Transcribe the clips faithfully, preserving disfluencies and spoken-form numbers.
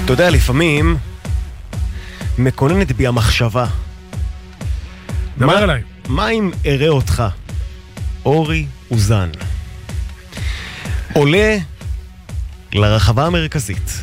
אתה יודע, לפעמים מקוננת בי המחשבה. דבר אליי. מה אם אראה אותך, אורי אוזן, עולה לרחבה המרכזית,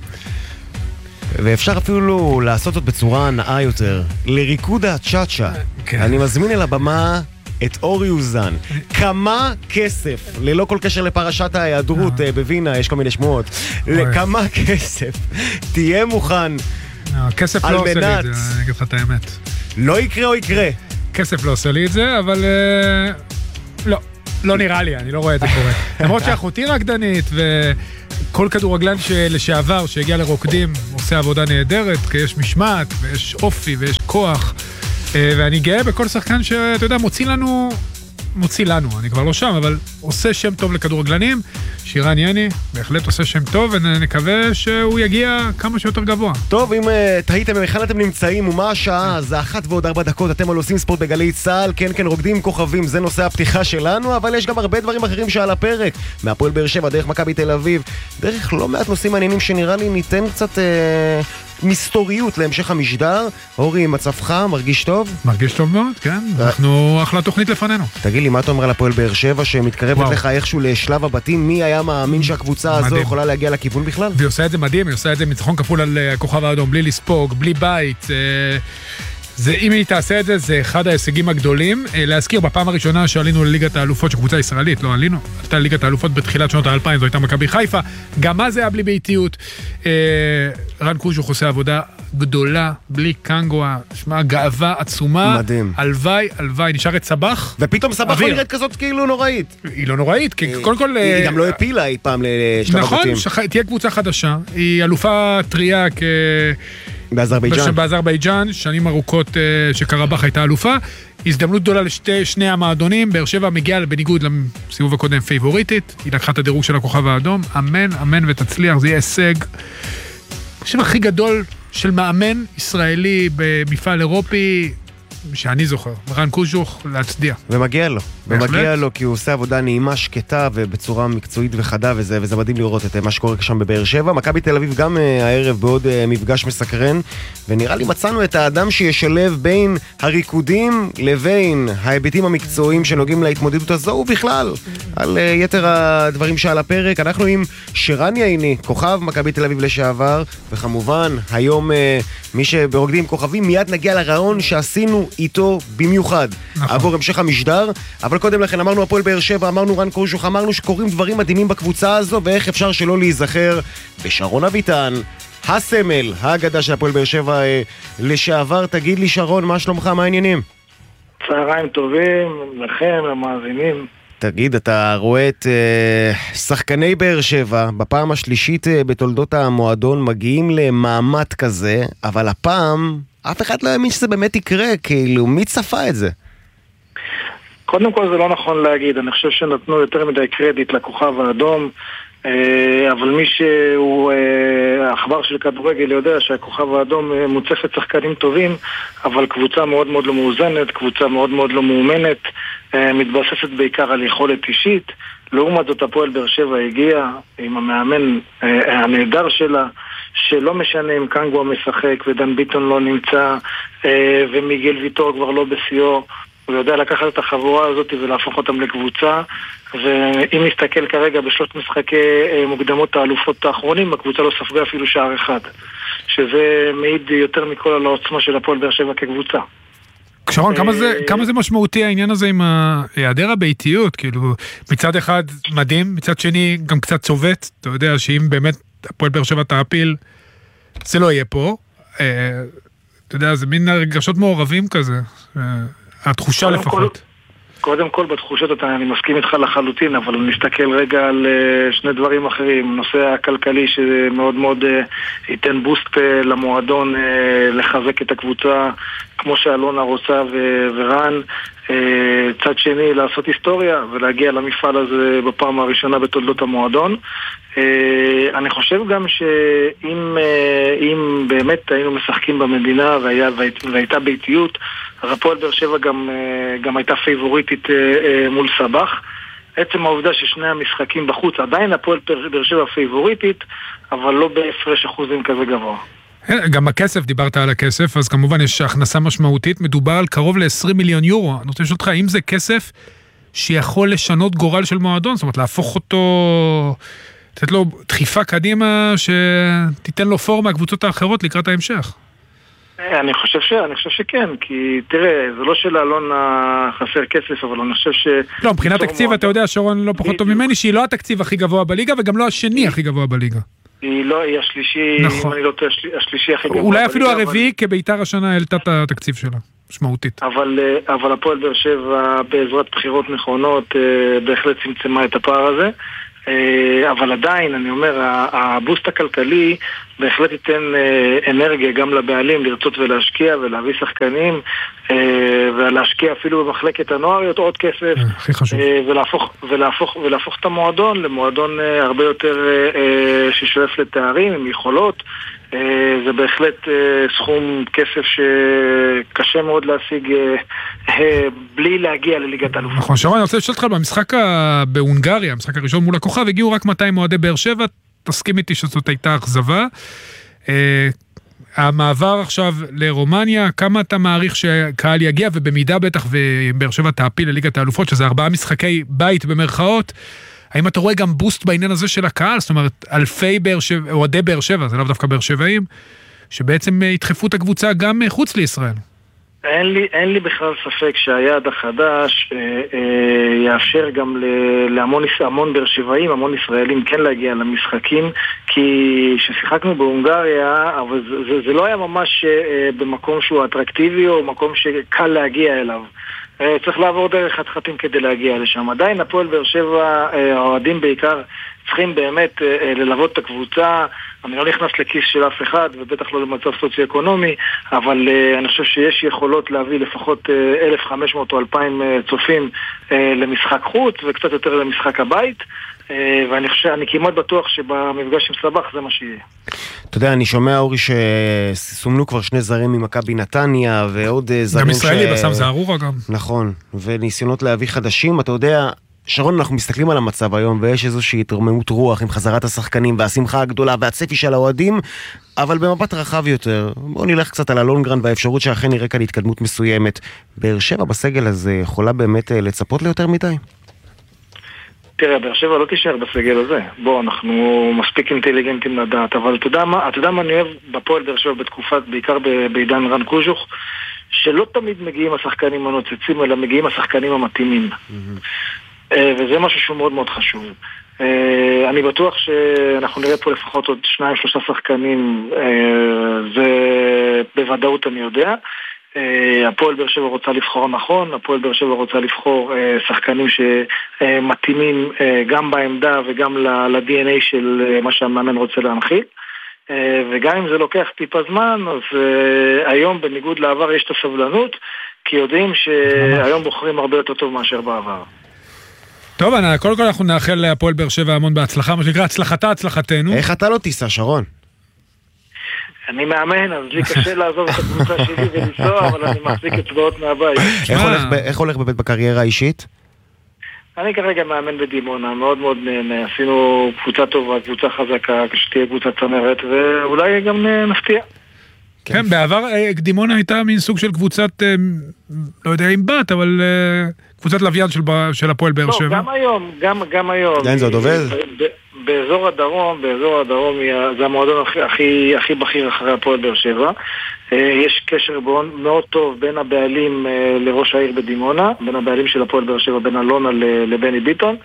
ואפשר אפילו לעשות זאת בצורה נאה יותר, לריקוד הצ'אצ'ה. כן. אני מזמין אל הבמה את אורי אוזן. כמה כסף, ללא כל קשר לפרשת ההיעדרות בווינה, יש כל מיני שמועות, לכמה כסף תהיה מוכן כסף על לא עושה לי מנת... את זה, אני אגיד לך את האמת. לא יקרה או יקרה? כסף לא עושה לי את זה, אבל אה, לא, לא נראה לי, אני לא רואה את זה קורה. למרות שאחותי רקדנית, וכל כדורגלן לשעבר שהגיע לרוקדים עושה עבודה נהדרת, כי יש משמעת, ויש אופי, ויש כוח, אה, ואני גאה בכל שחקן שאתה יודע, מוציא לנו, מוציא לנו, אני כבר לא שם, אבל עושה שם טוב לכדורגלנים, שירן יני, בהחלט עושה שם טוב, ונקווה שהוא יגיע כמה שיותר גבוה. טוב, אם uh, תהיתם היכן אתם נמצאים ומה השעה, זה אחת ועוד ארבע דקות, אתם על עושים ספורט בגלי צהל, כן כן רוקדים כוכבים, זה נושא הפתיחה שלנו, אבל יש גם הרבה דברים אחרים שעל הפרק, מהפועל באר שבע, דרך מכבי תל אביב, דרך לא מעט נושאים מעניינים שנראה לי ניתן קצת uh, מסתוריות להמשך המשדר. אורי, מצבך, מרגיש טוב? מרגיש טוב מאוד, כן, אנחנו אחלה תוכנית לפנינו. תגיד לי, מה אתה אומר על הפועל באר שבע שמתקרבת לך איכשהו לשלב הבתים? מי היה מאמין שהקבוצה הזו יכולה להגיע לכיוון בכלל? והיא עושה את זה מדהים, היא עושה את זה מצחון כפול על הכוכב האדום, בלי לספוג, בלי בית. זה, אם היא תעשה את זה, זה אחד ההישגים הגדולים. להזכיר, בפעם הראשונה שעלינו לליגת האלופות של קבוצה ישראלית, לא עלינו, הייתה ליגת האלופות בתחילת שנות האלפיים, זו הייתה מכבי חיפה, גם מה זה היה בלי ביתיות. רן קוז'וך עושה עבודה גדולה, בלי קנגואה, שמה, גאווה עצומה. מדהים. הלוואי, הלוואי, נשארת סבח. ופתאום סבח לא נראית כזאת כאילו נוראית. היא לא נוראית, כי קודם כל... היא גם לא הפילה אי פעם לשלב הבתים. נכון, תהיה קבוצה חדשה, היא אלופה טריה כ... באזרבייג'אן. באזרבייג'אן, שנים ארוכות שקרבח הייתה אלופה. הזדמנות גדולה לשני המועדונים. באר שבע מגיעה בניגוד לסיבוב הקודם פייבוריטית. היא לקחה את הדירוג של הכוכב האדום. אמן, אמן ותצליח. זה יהיה הישג. השם הכי גדול של מאמן ישראלי במפעל אירופי שאני זוכר. רן קוז'וך, להצדיע. ומגיע לו. ומגיע לו כי הוא עושה עבודה נעימה, שקטה ובצורה מקצועית וחדה, וזה, וזה מדהים לראות את מה שקורה שם בבאר שבע. מכבי תל אביב גם הערב בעוד מפגש מסקרן, ונראה לי מצאנו את האדם שישלב בין הריקודים לבין ההיבטים המקצועיים שנוגעים להתמודדות הזו, ובכלל, על יתר הדברים שעל הפרק. אנחנו עם שירן יני, כוכב מכבי תל אביב לשעבר, וכמובן, היום מי שברוקדים כוכבים, מיד נגיע לרעיון שעשינו איתו במיוחד. נכון. עבור המשך המשדר, אבל קודם לכן אמרנו הפועל באר שבע, אמרנו רן קוז'וך, אמרנו שקורים דברים מדהימים בקבוצה הזו, ואיך אפשר שלא להיזכר בשרון אביטן, הסמל, האגדה של הפועל באר שבע לשעבר. תגיד לי שרון, מה שלומך, מה העניינים? צהריים טובים, לכם, למאזינים. תגיד, אתה רואה את uh, שחקני באר שבע בפעם השלישית uh, בתולדות המועדון מגיעים למעמד כזה, אבל הפעם אף אחד לא האמין שזה באמת יקרה, כאילו, מי צפה את זה? קודם כל זה לא נכון להגיד, אני חושב שנתנו יותר מדי קרדיט לכוכב האדום, אבל מי שהוא אחבר של כדורגל יודע שהכוכב האדום מוצפת שחקנים טובים, אבל קבוצה מאוד מאוד לא מאוזנת, קבוצה מאוד מאוד לא מאומנת, מתבססת בעיקר על יכולת אישית. לעומת זאת הפועל באר שבע הגיע עם המאמן הנהדר שלה, שלא משנה אם קנגואה משחק ודן ביטון לא נמצא ומיגל ויטור כבר לא בשיאו, הוא יודע לקחת את החבורה הזאת ולהפוך אותם לקבוצה. ואם נסתכל כרגע בשלושת משחקי מוקדמות האלופות האחרונים, הקבוצה לא ספגה אפילו שער אחד, שזה מעיד יותר מכל על העוצמה של הפועל באר שבע כקבוצה. שרון, כמה זה, כמה זה משמעותי העניין הזה עם היעדר הביתיות? כאילו, מצד אחד מדהים, מצד שני גם קצת צובט, אתה יודע שאם באמת הפועל באר שבע תעפיל, זה לא יהיה פה. אתה יודע, זה מין רגשות מעורבים כזה, התחושה לפחות. קודם כל בתחושות אני מסכים איתך לחלוטין, אבל נסתכל רגע על שני דברים אחרים. נושא הכלכלי שמאוד מאוד ייתן בוסט למועדון לחזק את הקבוצה כמו שאלונה רוצה ורן. צד שני לעשות היסטוריה ולהגיע למפעל הזה בפעם הראשונה בתולדות המועדון. אני חושב גם שאם אם באמת היינו משחקים במדינה והיה, והייתה ביתיות, אז הפועל באר שבע גם, גם הייתה פייבוריטית מול סבח. עצם העובדה ששני המשחקים בחוץ, עדיין הפועל באר שבע פייבוריטית, אבל לא בהפרש אחוזים כזה גבוה. גם הכסף, דיברת על הכסף, אז כמובן יש הכנסה משמעותית, מדובר על קרוב ל-עשרים מיליון יורו. אני רוצה לשאול אותך, האם זה כסף שיכול לשנות גורל של מועדון? זאת אומרת, להפוך אותו, לתת לו דחיפה קדימה, שתיתן לו פורמה הקבוצות האחרות לקראת ההמשך. אני חושב ש... אני חושב שכן, כי תראה, זה לא שלאלון חסר כסף, אבל אני חושב ש... לא, מבחינת תקציב, אתה יודע, שרון לא פחות טוב ממני, שהיא לא התקציב הכי גבוה בליגה, וגם לא השני הכי גבוה בליגה. היא לא, היא השלישי, אם אני לא טועה, השלישי הכי גבוה. אולי אפילו הרביעי, כביתר השנה העלתה את התקציב שלה, משמעותית. אבל, אבל הפועל באר שבע, בעזרת בחירות נכונות, בהחלט צמצמה את הפער הזה. אבל עדיין, אני אומר, הבוסט הכלכלי בהחלט ייתן אנרגיה גם לבעלים לרצות ולהשקיע ולהביא שחקנים ולהשקיע אפילו במחלקת הנועריות עוד כסף ולהפוך, ולהפוך, ולהפוך את המועדון למועדון הרבה יותר ששואף לתארים עם יכולות. זה בהחלט סכום כסף שקשה מאוד להשיג בלי להגיע לליגת האלופות. נכון, שרון, אני רוצה לשאול אותך במשחק בהונגריה, המשחק הראשון מול הכוכב, הגיעו רק מאתיים אוהדי באר שבע, תסכים איתי שזאת הייתה אכזבה. המעבר עכשיו לרומניה, כמה אתה מעריך שקהל יגיע, ובמידה בטח ובאר שבע תעפיל לליגת האלופות, שזה ארבעה משחקי בית במרכאות, האם אתה רואה גם בוסט בעניין הזה של הקהל? זאת אומרת, אלפי באר שבע, אוהדי באר שבע, זה לא דווקא באר שבעים, שבעצם ידחפו את הקבוצה גם חוץ לישראל. אין לי, אין לי בכלל ספק שהיעד החדש אה, אה, יאפשר גם להמון המון באר שבעים, המון ישראלים כן להגיע למשחקים, כי ששיחקנו בהונגריה, אבל זה, זה, זה לא היה ממש אה, במקום שהוא אטרקטיבי או מקום שקל להגיע אליו. צריך לעבור דרך חתחתים כדי להגיע לשם. עדיין הפועל באר שבע, האוהדים בעיקר, צריכים באמת ללוות את הקבוצה. אני לא נכנס לכיס של אף אחד, ובטח לא למצב סוציו-אקונומי, אבל אני חושב שיש יכולות להביא לפחות אלף וחמש מאות או אלפיים צופים למשחק חוץ, וקצת יותר למשחק הבית. ואני חושב, אני כמעט בטוח שבמפגש עם סבח זה מה שיהיה. אתה יודע, אני שומע אורי שסומנו כבר שני זרים ממכבי נתניה ועוד זרים גם ישראלי, בסם זה ארורה גם. נכון, וניסיונות להביא חדשים. אתה יודע, שרון, אנחנו מסתכלים על המצב היום, ויש איזושהי התרוממות רוח עם חזרת השחקנים והשמחה הגדולה והצפי של האוהדים, אבל במבט רחב יותר. בואו נלך קצת על הלונגרן והאפשרות שאכן נראה כאן התקדמות מסוימת. באר שבע בסגל הזה יכולה באמת לצפות ליותר מדי? תראה, באר שבע לא תישאר בסגל הזה. בוא, אנחנו מספיק אינטליגנטים לדעת, אבל אתה יודע מה, אתה יודע מה אני אוהב בפועל באר שבע בתקופת, בעיקר בעידן רן קוז'וך, שלא תמיד מגיעים השחקנים הנוצצים, אלא מגיעים השחקנים המתאימים. וזה משהו שהוא מאוד מאוד חשוב. אני בטוח שאנחנו נראה פה לפחות עוד שניים, שלושה שחקנים, זה בוודאות אני יודע. הפועל באר שבע רוצה לבחור נכון, הפועל באר שבע רוצה לבחור שחקנים שמתאימים גם בעמדה וגם ל-די אן איי של מה שהמאמן רוצה להנחיל. וגם אם זה לוקח טיפה זמן, אז היום בניגוד לעבר יש את הסבלנות, כי יודעים שהיום בוחרים הרבה יותר טוב מאשר בעבר. טוב, קודם כל אנחנו נאחל להפועל באר שבע המון בהצלחה, מה שנקרא הצלחתה, הצלחתנו. איך אתה לא תיסע, שרון? אני מאמן, אז לי קשה לעזוב את הקבוצה שלי ולנסוע, אבל אני מחזיק אצבעות מהבית. איך הולך באמת בקריירה האישית? אני כרגע מאמן בדימונה, מאוד מאוד נהנה. עשינו קבוצה טובה, קבוצה חזקה, כשתהיה קבוצה צמרת, ואולי גם נפתיע. כן, בעבר דימונה הייתה מין סוג של קבוצת, לא יודע אם בת, אבל קבוצת לוויין של הפועל באר שבע. לא, גם היום, גם היום. כן, זה עוד עובד? באזור הדרום, באזור הדרום זה המועדון הכי, הכי בכיר אחרי הפועל באר שבע. יש קשר מאוד טוב בין הבעלים לראש העיר בדימונה, בין הבעלים של הפועל באר שבע, בין אלונה לבני ביטון,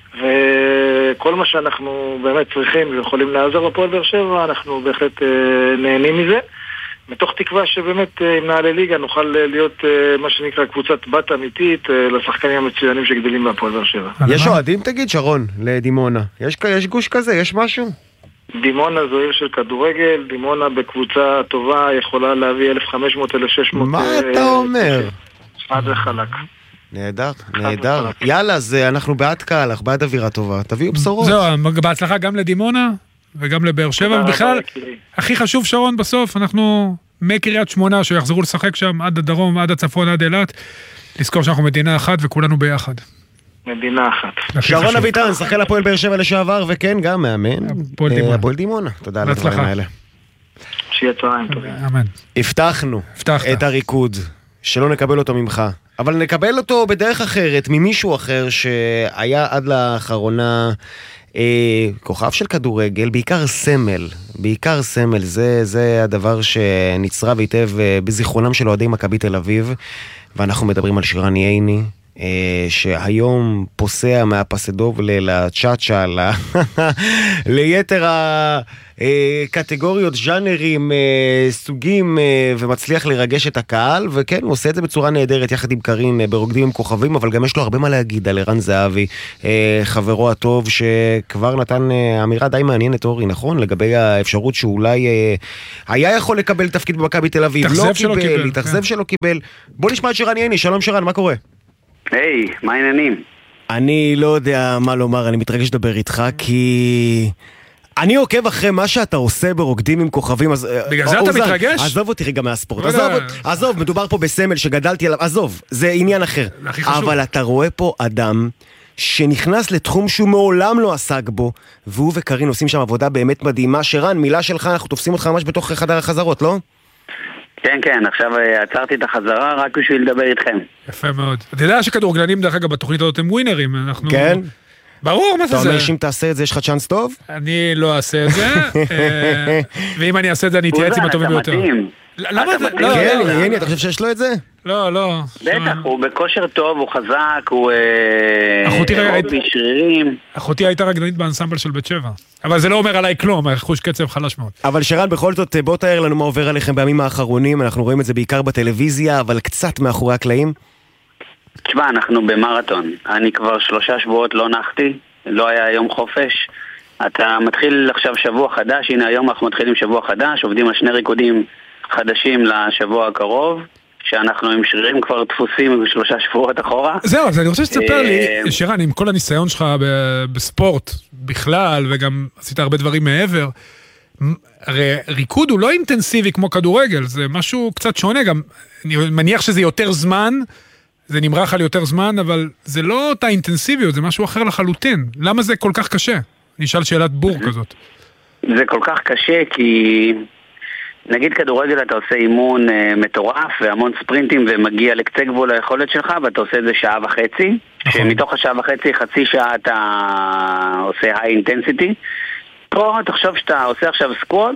וכל מה שאנחנו באמת צריכים ויכולים לעזור לפועל באר שבע, אנחנו בהחלט נהנים מזה. מתוך תקווה שבאמת עם נעלי ליגה נוכל להיות מה שנקרא קבוצת בת אמיתית לשחקנים המצוינים שגדלים בהפועל באר שבע. יש אוהדים, תגיד, שרון, לדימונה? יש, יש גוש כזה? יש משהו? דימונה זו עיר של כדורגל, דימונה בקבוצה טובה יכולה להביא אלף וחמש מאות עד אלף ושש מאות. מה אתה אומר? חד וחלק. נהדר, נהדר. יאללה, זה אנחנו בעד קהל, אנחנו בעד אווירה טובה. תביאו בשורות. זהו, בהצלחה גם לדימונה וגם לבאר שבע, ובכלל, הכי חשוב שרון בסוף, אנחנו מקריית שמונה שיחזרו לשחק שם עד הדרום, עד הצפון, עד אילת, לזכור שאנחנו מדינה אחת וכולנו ביחד. מדינה אחת. שרון אביטן, שחקן הפועל באר שבע לשעבר, וכן, גם מאמן. הפועל דימונה. תודה על הדברים האלה. שיהיה צהריים טובים. אמן. הבטחנו את הריקוד, שלא נקבל אותו ממך, אבל נקבל אותו בדרך אחרת, ממישהו אחר שהיה עד לאחרונה אה, כוכב של כדורגל, בעיקר סמל, בעיקר סמל, זה, זה הדבר שנצרב היטב בזיכרונם של אוהדי מכבי תל אביב, ואנחנו מדברים על שירן ייני, אה, שהיום פוסע מהפסדוב לצ'אצ'ה, ליתר ה... קטגוריות, ז'אנרים, סוגים, ומצליח לרגש את הקהל, וכן, הוא עושה את זה בצורה נהדרת יחד עם קרין ברוקדים עם כוכבים, אבל גם יש לו הרבה מה להגיד על ערן זהבי, חברו הטוב, שכבר נתן אמירה די מעניינת, אורי, נכון? לגבי האפשרות שאולי היה יכול לקבל תפקיד במכבי תל אביב, לא קיבל, התאכזב שלא קיבל. בוא נשמע את שירן ייני. שלום שירן, מה קורה? היי, מה העניינים? אני לא יודע מה לומר, אני מתרגש לדבר איתך, כי... אני עוקב אחרי מה שאתה עושה ברוקדים עם כוכבים. בגלל זה אתה מתרגש? עזוב אותי רגע מהספורט. עזוב, מדובר פה בסמל שגדלתי עליו. עזוב, זה עניין אחר. אבל אתה רואה פה אדם שנכנס לתחום שהוא מעולם לא עסק בו, והוא וקרין עושים שם עבודה באמת מדהימה. שרן, מילה שלך, אנחנו תופסים אותך ממש בתוך חדר החזרות, לא? כן, כן, עכשיו עצרתי את החזרה רק בשביל לדבר איתכם. יפה מאוד. אתה יודע שכדורגלנים דרך אגב בתוכנית הזאת הם ווינרים. כן? ברור, מה זה זה? אתה אומר שאם תעשה את זה, יש לך צ'אנס טוב? אני לא אעשה את זה, ואם אני אעשה את זה, אני אתייעץ עם הטובים ביותר. למה זה? לא, ייני, אתה חושב שיש לו את זה? לא, לא. בטח, הוא בכושר טוב, הוא חזק, הוא אירובי שרירים. אחותי הייתה רקדנית באנסמבל של בית שבע. אבל זה לא אומר עליי כלום, חוש קצב חלש מאוד. אבל שרן, בכל זאת, בוא תאר לנו מה עובר עליכם בימים האחרונים, אנחנו רואים את זה בעיקר בטלוויזיה, אבל קצת מאחורי הקלעים. תשמע, אנחנו במרתון. אני כבר שלושה שבועות לא נחתי, לא היה יום חופש. אתה מתחיל עכשיו שבוע חדש, הנה היום אנחנו מתחילים שבוע חדש, עובדים על שני ריקודים חדשים לשבוע הקרוב, שאנחנו עם שרירים כבר דפוסים שלושה שבועות אחורה. זהו, אז אני רוצה שתספר לי, שירן, עם כל הניסיון שלך בספורט בכלל, וגם עשית הרבה דברים מעבר, הרי ריקוד הוא לא אינטנסיבי כמו כדורגל, זה משהו קצת שונה, גם אני מניח שזה יותר זמן, זה נמרח על יותר זמן, אבל זה לא אותה אינטנסיביות, זה משהו אחר לחלוטין. למה זה כל כך קשה? אני אשאל שאלת בור כזאת. זה כל כך קשה כי נגיד כדורגל אתה עושה אימון אה, מטורף והמון ספרינטים ומגיע לקצה גבול היכולת שלך ואתה עושה את זה שעה וחצי, נכון. שמתוך השעה וחצי חצי שעה אתה עושה high intensity. פה תחשוב שאתה עושה עכשיו סקווט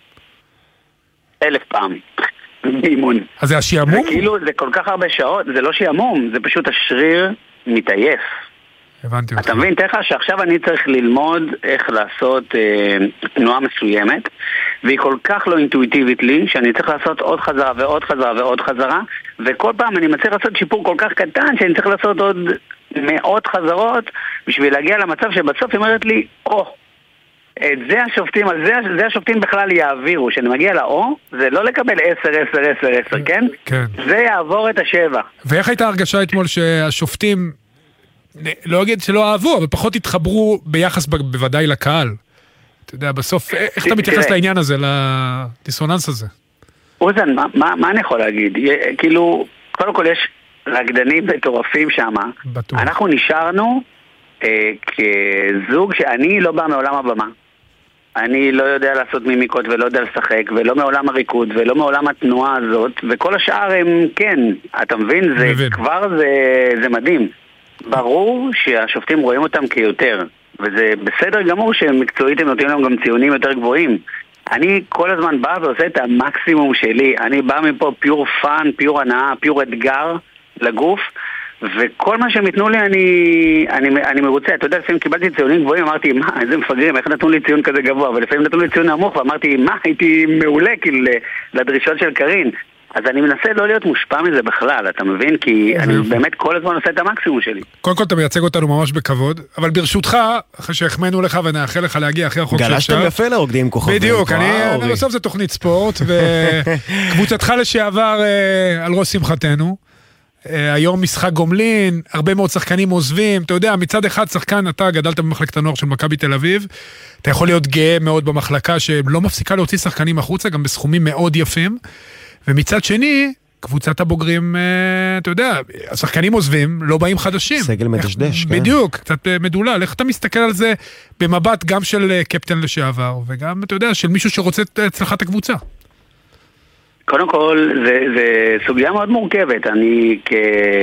אלף פעם באימון. אז זה השיעמום? זה כאילו, זה כל כך הרבה שעות, זה לא שיעמום, זה פשוט השריר מתעייף. הבנתי אותך. אתה מבין, תכף שעכשיו אני צריך ללמוד איך לעשות אה, תנועה מסוימת, והיא כל כך לא אינטואיטיבית לי, שאני צריך לעשות עוד חזרה ועוד חזרה ועוד חזרה, וכל פעם אני מצליח לעשות שיפור כל כך קטן, שאני צריך לעשות עוד מאות חזרות, בשביל להגיע למצב שבסוף היא אומרת לי, או, את זה השופטים, על זה, זה השופטים בכלל יעבירו, שאני מגיע לאו, זה לא לקבל עשר, עשר, עשר, עשר, כן? כן. זה יעבור את השבע. ואיך הייתה הרגשה אתמול שהשופטים, לא אגיד שלא אהבו, אבל פחות התחברו ביחס בוודאי לקהל? אתה יודע, בסוף, איך אתה מתייחס לעניין הזה, לדיסוננס הזה? אוזן, מה, מה, מה אני יכול להגיד? כאילו, קודם כל יש רקדנים מטורפים שם. בטוח. אנחנו נשארנו אה, כזוג שאני לא בא מעולם הבמה. אני לא יודע לעשות מימיקות ולא יודע לשחק, ולא מעולם הריקוד, ולא מעולם התנועה הזאת, וכל השאר הם כן, אתה מבין? זה מבין. כבר זה, זה מדהים. ברור שהשופטים רואים אותם כיותר, וזה בסדר גמור שמקצועית הם נותנים להם גם ציונים יותר גבוהים. אני כל הזמן בא ועושה את המקסימום שלי. אני בא מפה פיור פאן, פיור הנאה, פיור אתגר לגוף, וכל מה שהם יתנו לי אני, אני, אני מרוצה. אתה יודע, לפעמים קיבלתי ציונים גבוהים, אמרתי, מה, איזה מפגרים, איך נתנו לי ציון כזה גבוה? אבל לפעמים נתנו לי ציון נמוך, ואמרתי, מה, הייתי מעולה כאילו לדרישות של קרין. אז אני מנסה לא להיות מושפע מזה בכלל, אתה מבין? כי אני באמת כל הזמן עושה את המקסימום שלי. קודם כל אתה מייצג אותנו ממש בכבוד, אבל ברשותך, אחרי שהחמנו לך ונאחל לך להגיע הכי רחוק שאפשר. גלשתם יפה לרוקדים כוכבים. בדיוק, אני בסוף זה תוכנית ספורט, וקבוצתך לשעבר על ראש שמחתנו. היום משחק גומלין, הרבה מאוד שחקנים עוזבים, אתה יודע, מצד אחד שחקן, אתה גדלת במחלקת הנוער של מכבי תל אביב, אתה יכול להיות גאה מאוד במחלקה שלא מפסיקה להוציא שחקנים החוצה, גם בסכומים מאוד יפים, ומצד שני, קבוצת הבוגרים, אתה יודע, השחקנים עוזבים, לא באים חדשים. סגל מדשדש, כן. בדיוק, קצת מדולל. איך אתה מסתכל על זה במבט גם של קפטן לשעבר, וגם, אתה יודע, של מישהו שרוצה את הצלחת הקבוצה? קודם כל, זה, זה סוגיה מאוד מורכבת. אני כ...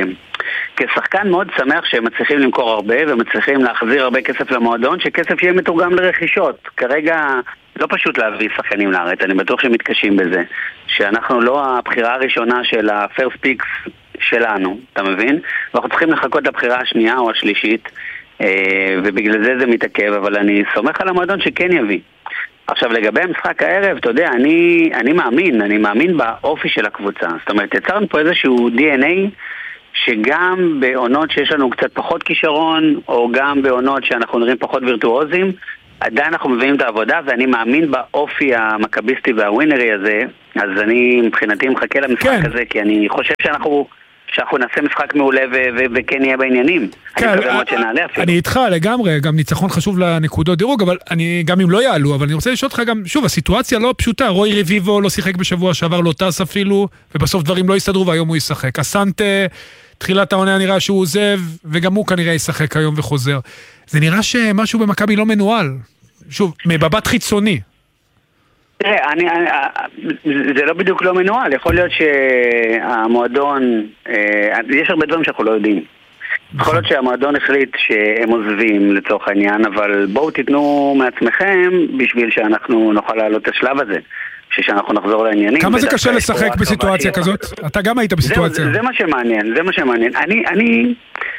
כשחקן מאוד שמח שהם מצליחים למכור הרבה ומצליחים להחזיר הרבה כסף למועדון, שכסף יהיה מתורגם לרכישות. כרגע לא פשוט להביא שחקנים לארץ, אני בטוח שמתקשים בזה. שאנחנו לא הבחירה הראשונה של ה-first picks שלנו, אתה מבין? ואנחנו צריכים לחכות לבחירה השנייה או השלישית, ובגלל זה זה מתעכב, אבל אני סומך על המועדון שכן יביא. עכשיו לגבי המשחק הערב, אתה יודע, אני, אני מאמין, אני מאמין באופי של הקבוצה. זאת אומרת, יצרנו פה איזשהו די אן איי שגם בעונות שיש לנו קצת פחות כישרון, או גם בעונות שאנחנו נראים פחות וירטואוזים, עדיין אנחנו מביאים את העבודה, ואני מאמין באופי המקביסטי והווינרי הזה, אז אני מבחינתי מחכה למשחק כן. הזה, כי אני חושב שאנחנו... שאנחנו נעשה משחק מעולה וכן נהיה בעניינים. כן, אני איתך לגמרי, גם ניצחון חשוב לנקודות דירוג, אבל אני, גם אם לא יעלו, אבל אני רוצה לשאול אותך גם, שוב, הסיטואציה לא פשוטה, רוי רביבו לא שיחק בשבוע שעבר, לא טס אפילו, ובסוף דברים לא יסתדרו והיום הוא ישחק. אסנטה, תחילת העונה נראה שהוא עוזב, וגם הוא כנראה ישחק היום וחוזר. זה נראה שמשהו במכבי לא מנוהל. שוב, מבט חיצוני. תראה, אני, אני, זה לא בדיוק לא מנוהל, יכול להיות שהמועדון, יש הרבה דברים שאנחנו לא יודעים. יכול להיות שהמועדון החליט שהם עוזבים לצורך העניין, אבל בואו תיתנו מעצמכם בשביל שאנחנו נוכל לעלות את השלב הזה, שאנחנו נחזור לעניינים. כמה זה קשה לשחק בסיטואציה כזאת? אתה גם היית בסיטואציה. זה, זה מה שמעניין, זה מה שמעניין. אני, אני...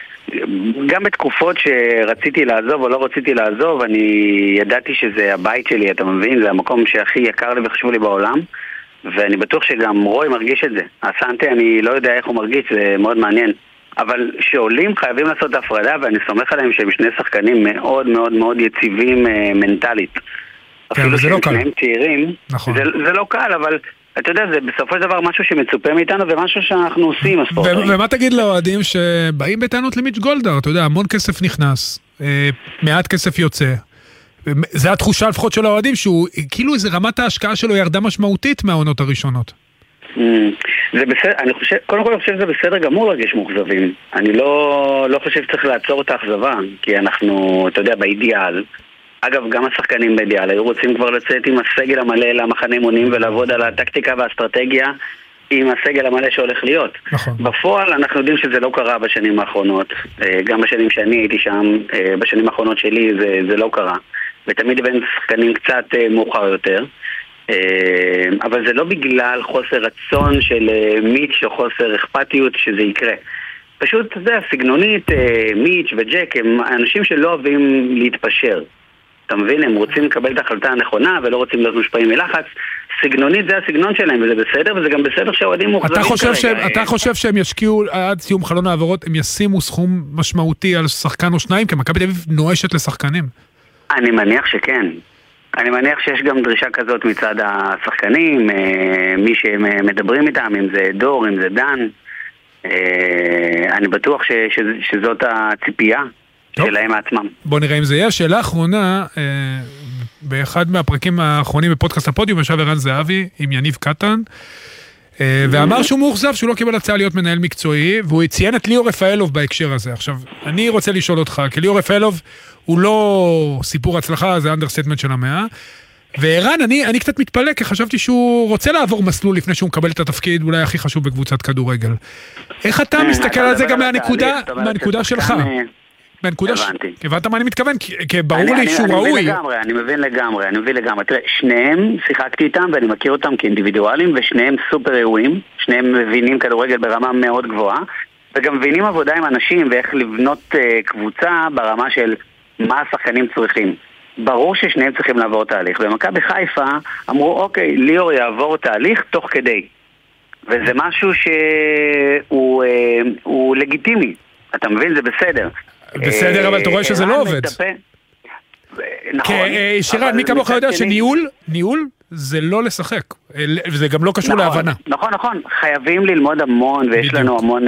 גם בתקופות שרציתי לעזוב או לא רציתי לעזוב, אני ידעתי שזה הבית שלי, אתה מבין? זה המקום שהכי יקר לי וחשוב לי בעולם, ואני בטוח שגם רוי מרגיש את זה. הסנטה, אני לא יודע איך הוא מרגיש, זה מאוד מעניין. אבל שעולים חייבים לעשות את ההפרדה, ואני סומך עליהם שהם שני שחקנים מאוד מאוד מאוד יציבים מנטלית. אפילו שהם שניהם צעירים, זה, זה לא קל, אבל... אתה יודע, זה בסופו של דבר משהו שמצופה מאיתנו ומשהו שאנחנו עושים, הספורטאים. ומה תגיד לאוהדים שבאים בטענות למיץ' גולדהר? אתה יודע, המון כסף נכנס, מעט כסף יוצא. זה התחושה לפחות של האוהדים, שהוא כאילו איזה רמת ההשקעה שלו ירדה משמעותית מהעונות הראשונות. זה בסדר, אני חושב, קודם כל אני חושב שזה בסדר גמור להרגיש מאוכזבים. אני לא, לא חושב שצריך לעצור את האכזבה, כי אנחנו, אתה יודע, באידיאל, אגב, גם השחקנים באידיאל היו רוצים כבר לצאת עם הסגל המלא למחנה אימונים ולעבוד על הטקטיקה והאסטרטגיה עם הסגל המלא שהולך להיות. נכון. בפועל אנחנו יודעים שזה לא קרה בשנים האחרונות, גם בשנים שאני הייתי שם, בשנים האחרונות שלי זה, זה לא קרה, ותמיד בין שחקנים קצת מאוחר יותר, אבל זה לא בגלל חוסר רצון של מיץ' או חוסר אכפתיות שזה יקרה. פשוט, זה הסגנונית, מיץ' וג'ק הם אנשים שלא אוהבים להתפשר. אתה מבין, הם רוצים לקבל את ההחלטה הנכונה ולא רוצים להיות מושפעים מלחץ. סגנונית זה הסגנון שלהם וזה בסדר, וזה גם בסדר שהאוהדים מוחזרים כרגע. אתה חושב שהם ישקיעו עד סיום חלון העברות, הם ישימו סכום משמעותי על שחקן או שניים, כי מכבי תל אביב נואשת לשחקנים? אני מניח שכן. אני מניח שיש גם דרישה כזאת מצד השחקנים, מי שמדברים איתם, אם זה דור, אם זה דן. אני בטוח שזאת הציפייה. שלהם עצמם. בוא נראה אם זה יהיה. שאלה אחרונה, אה, באחד מהפרקים האחרונים בפודקאסט הפודיום ישב ערן זהבי עם יניב קטן, אה, ואמר שהוא מאוכזב שהוא לא קיבל הצעה להיות מנהל מקצועי, והוא ציין את ליאור רפאלוב בהקשר הזה. עכשיו, אני רוצה לשאול אותך, כי ליאור רפאלוב הוא לא סיפור הצלחה, זה אנדרסטייטמנט של המאה, וערן, אני, אני קצת מתפלא, כי חשבתי שהוא רוצה לעבור מסלול לפני שהוא מקבל את התפקיד אולי הכי חשוב בקבוצת כדורגל. איך אתה מסתכל על זה גם מהנקודה, מהנקודה שלך? בנקודה ש... הבנת מה אני מתכוון? כי ברור לי שהוא ראוי. אני מבין לגמרי, אני מבין לגמרי. תראה, שניהם שיחקתי איתם ואני מכיר אותם כאינדיבידואלים, ושניהם סופר ראויים, שניהם מבינים כדורגל ברמה מאוד גבוהה, וגם מבינים עבודה עם אנשים ואיך לבנות קבוצה ברמה של מה השחקנים צריכים. ברור ששניהם צריכים לעבור תהליך. במכבי חיפה אמרו, אוקיי, ליאור יעבור תהליך תוך כדי. וזה משהו שהוא לגיטימי. אתה מבין? זה בסדר. בסדר, אבל אתה רואה שזה לא עובד. נכון. שירן, מי כמוך יודע שניהול, ניהול זה לא לשחק, וזה גם לא קשור להבנה. נכון, נכון, חייבים ללמוד המון, ויש לנו המון,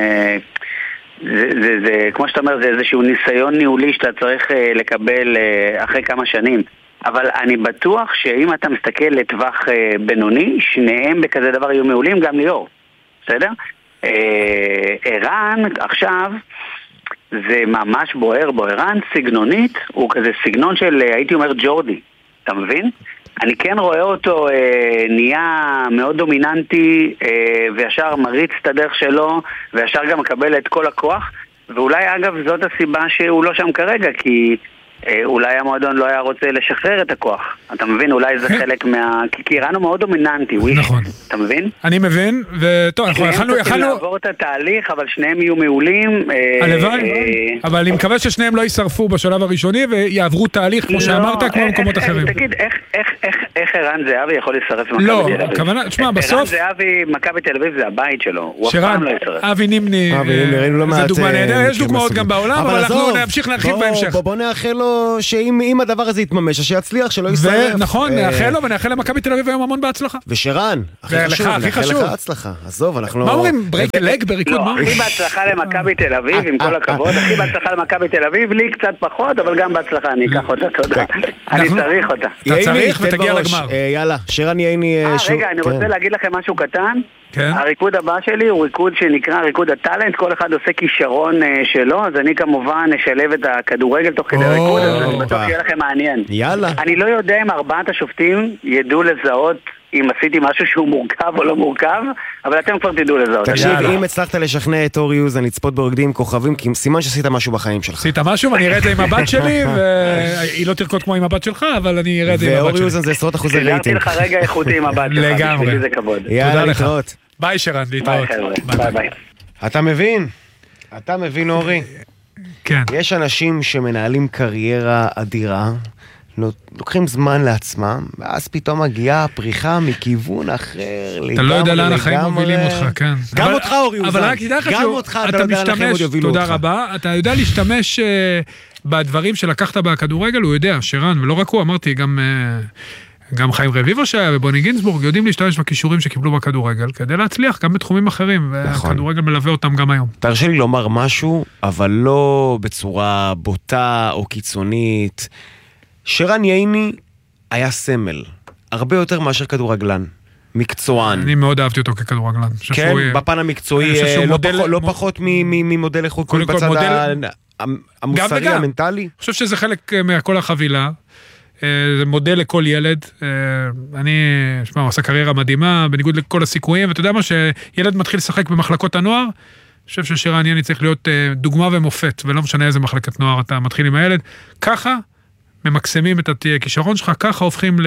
זה כמו שאתה אומר, זה איזשהו ניסיון ניהולי שאתה צריך לקבל אחרי כמה שנים. אבל אני בטוח שאם אתה מסתכל לטווח בינוני, שניהם בכזה דבר יהיו מעולים, גם ליאור. בסדר? ערן עכשיו זה ממש בוער בו. ערן סגנונית הוא כזה סגנון של, הייתי אומר, ג'ורדי, אתה מבין? אני כן רואה אותו אה, נהיה מאוד דומיננטי אה, וישר מריץ את הדרך שלו וישר גם מקבל את כל הכוח, ואולי אגב זאת הסיבה שהוא לא שם כרגע, כי אה, אולי המועדון לא היה רוצה לשחרר את הכוח. אתה מבין? אולי זה חלק מה... כי ערן הוא מאוד דומיננטי. נכון. אתה מבין? אני מבין, וטוב, אנחנו יכלנו... יכלנו לעבור את התהליך, אבל שניהם יהיו מעולים. הלוואי, אבל אני מקווה ששניהם לא יישרפו בשלב הראשוני ויעברו תהליך, כמו שאמרת, כמו במקומות אחרים. תגיד, איך ערן זהבי יכול להישרף במכבי לא, תל אביב? הכוונה, תשמע, בסוף... ערן זהבי, מכבי תל אביב זה הבית שלו, הוא אף פעם לא יישרף. אבי נימני, זה דוגמה נהדר, יש דוגמאות גם בעולם, אבל אנחנו נמשיך להרחיב בהמשך. בוא נאחל לו שאם הדבר הזה יתממש, שיצליח, שלא יישרף. נכון, נאחל לו ונאחל למכבי תל אביב היום המון בהצלחה. ושרן, הכי חשוב, נאחל לך הצלחה. עזוב, אנחנו... מה אומרים? ברייק לג בריקוד? לא, הכי בהצלחה למכבי תל אביב, עם כל הכבוד, הכי בהצלחה למכבי תל אביב, לי קצת פחות, אבל גם בהצלחה, אני אקח אותה, תודה. אני צריך אותה. אתה צריך ותגיע לגמר. יאללה, שרן ייני... רגע, אני רוצה להגיד לכם משהו קטן. הריקוד הבא שלי הוא ריקוד שנקרא ריקוד הטלנט, כל אחד עושה כישרון שלו, אז אני כמובן אשלב את הכדורגל תוך כדי ריקוד, אז אני בטוח יהיה לכם מעניין. יאללה. אני לא יודע אם ארבעת השופטים ידעו לזהות אם עשיתי משהו שהוא מורכב או לא מורכב, אבל אתם כבר תדעו לזהות. תקשיב, אם הצלחת לשכנע את אורי אוזן לצפות ברוקדים כוכבים, כי סימן שעשית משהו בחיים שלך. עשית משהו ואני אראה את זה עם הבת שלי, והיא לא תרקוד כמו עם הבת שלך, אבל אני אראה את זה עם הבת שלי. ואורי אוזן זה עשרות אחוזי רייטינג. חיזרתי לך רגע איכותי עם הבת שלך, לגמרי. זה כבוד. יאללה, להתראות. ביי שרן, להתראות. ביי ביי. אתה מבין? אתה מבין אורי? כן. יש אנשים שמנהלים קריירה אדירה, לוקחים זמן לעצמם, ואז פתאום מגיעה הפריחה מכיוון אחר, לגמרי, אתה לא יודע לאן החיים מובילים אותך, כן. גם אותך אורי אוזן. אבל רק תדע לך גם אותך, אתה לא יודע לאן החיים עוד יובילו אותך. תודה רבה. אתה יודע להשתמש בדברים שלקחת בכדורגל, הוא יודע, שרן, ולא רק הוא, אמרתי, גם... גם חיים רביבו שהיה ובוני גינצבורג יודעים להשתמש בכישורים שקיבלו בכדורגל כדי להצליח גם בתחומים אחרים, והכדורגל מלווה אותם גם היום. תרשה לי לומר משהו, אבל לא בצורה בוטה או קיצונית. שרן ייני היה סמל, הרבה יותר מאשר כדורגלן, מקצוען. אני מאוד אהבתי אותו ככדורגלן. כן, בפן המקצועי, לא פחות ממודל איכות בצד המוסרי, המנטלי. אני חושב שזה חלק מהכל החבילה. זה מודל לכל ילד. אני, שמה, הוא עושה קריירה מדהימה, בניגוד לכל הסיכויים, ואתה יודע מה, שילד מתחיל לשחק במחלקות הנוער, אני חושב ששרן ייני צריך להיות דוגמה ומופת, ולא משנה איזה מחלקת נוער אתה מתחיל עם הילד. ככה ממקסמים את הכישרון שלך, ככה הופכים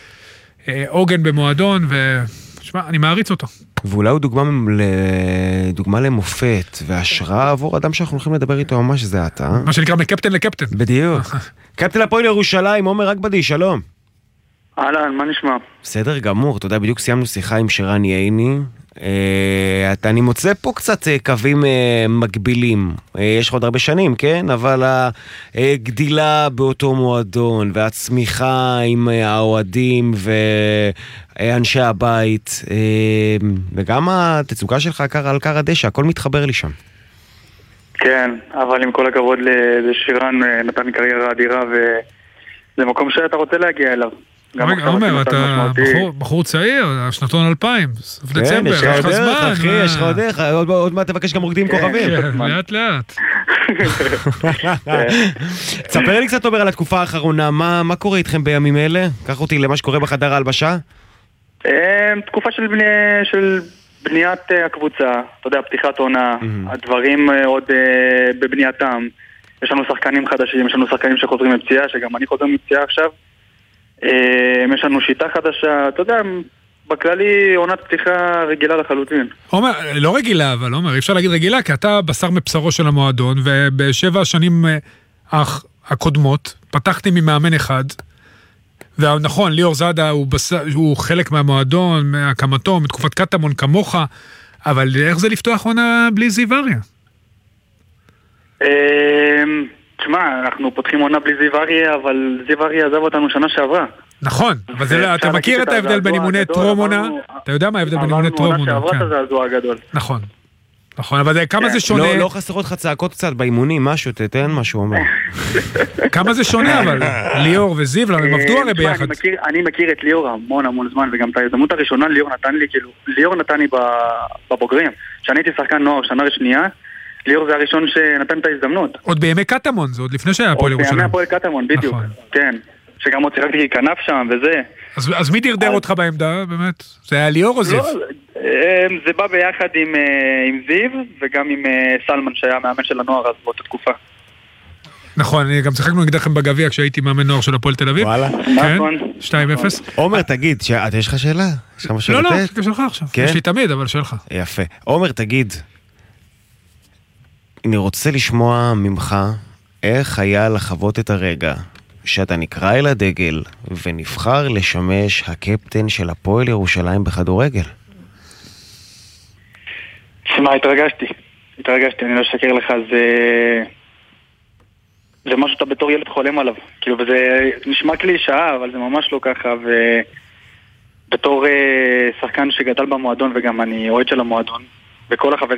לעוגן במועדון, ושמע, אני מעריץ אותו. ואולי הוא דוגמה, דוגמה למופת, והשראה עבור אדם שאנחנו הולכים לדבר איתו ממש זה אתה. מה שנקרא מקפטן לקפטן. בדיוק. קפטן הפועל ירושלים, עומר אגבדי, שלום. אהלן, מה נשמע? בסדר גמור, אתה יודע, בדיוק סיימנו שיחה עם שרן ייני. אני מוצא פה קצת קווים מקבילים. יש לך עוד הרבה שנים, כן? אבל הגדילה באותו מועדון, והצמיחה עם האוהדים ואנשי הבית, וגם התצוגה שלך על קר הדשא, הכל מתחבר לי שם. כן, אבל עם כל הכבוד לשירן, נתן קריירה אדירה, וזה מקום שאתה רוצה להגיע אליו. עומר, אתה בחור צעיר, שנתון אלפיים, סוף דצמבר, יש לך זמן. אחי, יש לך עוד דרך, עוד מעט תבקש גם רוקדים כוכבים. לאט לאט. תספר לי קצת עומר על התקופה האחרונה, מה קורה איתכם בימים אלה? קח אותי למה שקורה בחדר ההלבשה. תקופה של בניית הקבוצה, אתה יודע, פתיחת עונה, הדברים עוד בבנייתם. יש לנו שחקנים חדשים, יש לנו שחקנים שחוזרים מפציעה, שגם אני חוזר מפציעה עכשיו. יש לנו שיטה חדשה, אתה יודע, בכללי עונת פתיחה רגילה לחלוטין. עומר, לא רגילה, אבל עומר, אי אפשר להגיד רגילה, כי אתה בשר מבשרו של המועדון, ובשבע השנים הקודמות פתחתי ממאמן אחד, ונכון, ליאור זאדה הוא, בס... הוא חלק מהמועדון, מהקמתו, מתקופת קטמון כמוך, אבל איך זה לפתוח עונה בלי זיו אריה? תשמע, אנחנו פותחים עונה בלי זיו אריה, אבל זיו אריה עזב אותנו שנה שעברה. נכון, אבל זה, אתה מכיר את ההבדל בין אימוני טרום עונה? אתה יודע מה ההבדל בין אימוני טרום עונה? אמרנו עונה שעברה את הזעזוע הגדול. נכון. נכון, אבל כמה זה שונה? לא חסרות לך צעקות קצת באימונים, משהו, תתן משהו אומר. כמה זה שונה אבל? ליאור וזיו, הם עבדו הרי ביחד. אני מכיר את ליאור המון המון זמן, וגם את ההזדמנות הראשונה ליאור נתן לי, כאילו, ליאור נתן לי בבוגרים. כשאני הייתי שחקן נוער שנה ושנייה, ליאור זה הראשון שנתן את ההזדמנות. עוד בימי קטמון, זה עוד לפני שהיה הפועל ירושלים. עוד בימי הפועל קטמון, בדיוק. כן. שגם עוד שיחקתי כנף שם וזה. אז מי דרדר אותך בעמדה, באמת? זה היה ליאור או זיו? זה בא ביחד עם זיו, וגם עם סלמן שהיה מאמן של הנוער אז באותה תקופה. נכון, אני גם שיחקנו נגדכם בגביע כשהייתי מאמן נוער של הפועל תל אביב. וואלה. נכון. שתיים אפס. עומר, תגיד, יש לך שאלה? לא, לא, יש לך עכשיו. יש לי תמיד, אבל שלך. יפה. עומר, תגיד, אני רוצה לשמוע ממך איך היה לחוות את הרגע שאתה נקרא אל הדגל ונבחר לשמש הקפטן של הפועל ירושלים בכדורגל. שמע, התרגשתי. התרגשתי, אני לא אשקר לך, זה... זה משהו שאתה בתור ילד חולם עליו. כאילו, וזה נשמע קלישאה, אבל זה ממש לא ככה, ובתור שחקן שגדל במועדון, וגם אני אוהד של המועדון, וכל החברים